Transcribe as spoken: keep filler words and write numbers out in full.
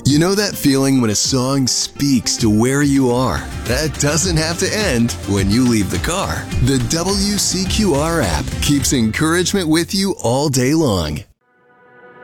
You know that feeling when a song speaks to where you are? That doesn't have to end when you leave the car. The W C Q R app keeps encouragement with you all day long.